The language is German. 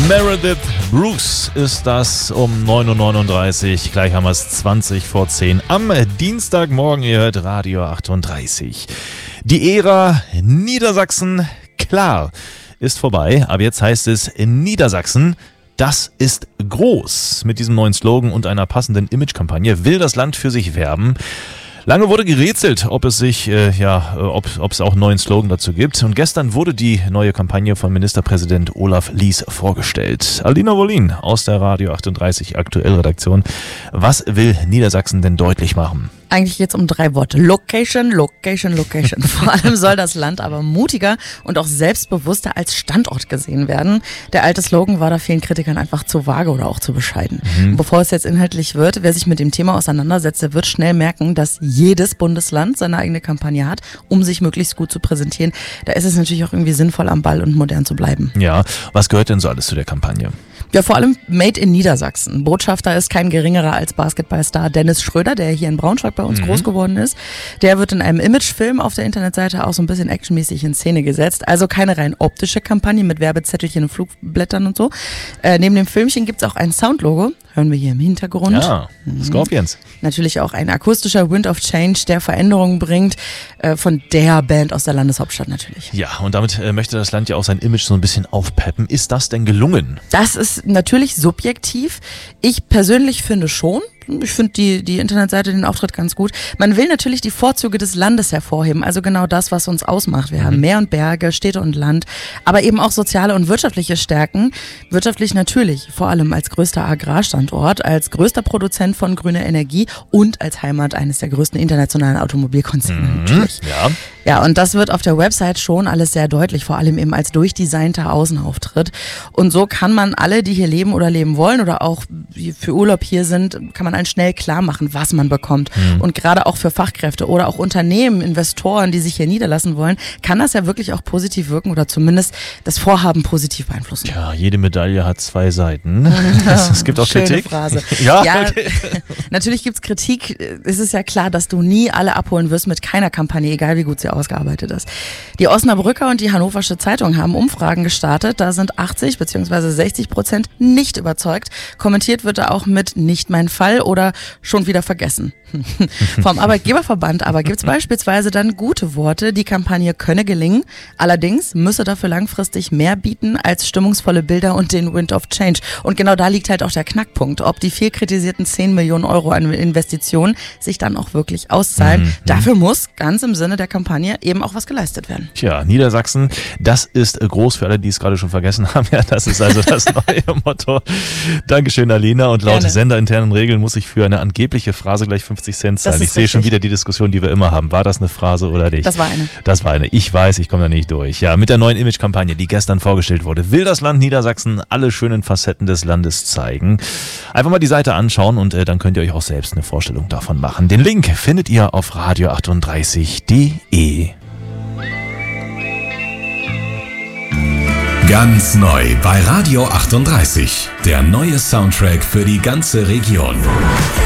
Meredith Brooks ist das um 9.39 Uhr. Gleich haben wir es 20 vor 10 am Dienstagmorgen. Ihr hört Radio 38. Die Ära Niedersachsen, klar, ist vorbei. Aber jetzt heißt es Niedersachsen, das ist groß. Mit diesem neuen Slogan und einer passenden Imagekampagne will das Land für sich werben. Lange wurde gerätselt, ob es auch einen neuen Slogan dazu gibt. Und gestern wurde die neue Kampagne von Ministerpräsident Olaf Lies vorgestellt. Alina Wollin aus der Radio 38 Aktuellredaktion. Was will Niedersachsen denn deutlich machen? Eigentlich geht es um 3 Worte. Location, Location, Location. Vor allem soll das Land aber mutiger und auch selbstbewusster als Standort gesehen werden. Der alte Slogan war da vielen Kritikern einfach zu vage oder auch zu bescheiden. Bevor es jetzt inhaltlich wird, wer sich mit dem Thema auseinandersetzt, der wird schnell merken, dass jedes Bundesland seine eigene Kampagne hat, um sich möglichst gut zu präsentieren. Da ist es natürlich auch irgendwie sinnvoll, am Ball und modern zu bleiben. Ja, was gehört denn so alles zu der Kampagne? Ja, vor allem Made in Niedersachsen. Botschafter ist kein geringerer als Basketballstar Dennis Schröder, der hier in Braunschweig bei uns groß geworden ist. Der wird in einem Imagefilm auf der Internetseite auch so ein bisschen actionmäßig in Szene gesetzt. Also keine rein optische Kampagne mit Werbezettelchen und Flugblättern und so. Neben dem Filmchen gibt's auch ein Soundlogo. Hören wir hier im Hintergrund. Ja, Scorpions. Natürlich auch ein akustischer Wind of Change, der Veränderungen bringt, von der Band aus der Landeshauptstadt natürlich. Ja, und damit möchte das Land ja auch sein Image so ein bisschen aufpeppen. Ist das denn gelungen? Das ist natürlich subjektiv. Ich persönlich finde schon. Ich finde die Internetseite, den Auftritt ganz gut. Man will natürlich die Vorzüge des Landes hervorheben, also genau das, was uns ausmacht. Wir haben Meer und Berge, Städte und Land, aber eben auch soziale und wirtschaftliche Stärken. Wirtschaftlich natürlich, vor allem als größter Agrarstandort, als größter Produzent von grüner Energie und als Heimat eines der größten internationalen Automobilkonzerne natürlich. Ja, und das wird auf der Website schon alles sehr deutlich, vor allem eben als durchdesignter Außenauftritt. Und so kann man alle, die hier leben oder leben wollen oder auch für Urlaub hier sind, kann man allen schnell klar machen, was man bekommt. Und gerade auch für Fachkräfte oder auch Unternehmen, Investoren, die sich hier niederlassen wollen, kann das ja wirklich auch positiv wirken oder zumindest das Vorhaben positiv beeinflussen. Ja, jede Medaille hat 2 Seiten. Es gibt auch Schöne Kritik. Phrase. Ja, Okay. Natürlich gibt's Kritik. Es ist ja klar, dass du nie alle abholen wirst mit keiner Kampagne, egal wie gut sie ausgearbeitet ist. Die Osnabrücker und die Hannoversche Zeitung haben Umfragen gestartet. Da sind 80 bzw. 60% nicht überzeugt. Kommentiert wird da auch mit nicht mein Fall oder schon wieder vergessen. Vom Arbeitgeberverband aber gibt's beispielsweise dann gute Worte. Die Kampagne könne gelingen. Allerdings müsse dafür langfristig mehr bieten als stimmungsvolle Bilder und den Wind of Change. Und genau da liegt halt auch der Knackpunkt, ob die viel kritisierten 10 Millionen Euro an Investitionen sich dann auch wirklich auszahlen. Dafür muss ganz im Sinne der Kampagne eben auch was geleistet werden. Tja, Niedersachsen, das ist groß für alle, die es gerade schon vergessen haben. Ja, das ist also das neue Motto. Dankeschön, Alina. Und laut senderinternen Regeln muss ich für eine angebliche Phrase gleich 50 Cent zahlen. Ich sehe schon wieder die Diskussion, die wir immer haben. War das eine Phrase oder nicht? Das war eine. Das war eine. Ich weiß, ich komme da nicht durch. Ja, mit der neuen Imagekampagne, die gestern vorgestellt wurde, will das Land Niedersachsen alle schönen Facetten des Landes zeigen. Einfach mal die Seite anschauen und dann könnt ihr euch auch selbst eine Vorstellung davon machen. Den Link findet ihr auf radio38.de. Ganz neu bei Radio 38. Der neue Soundtrack für die ganze Region.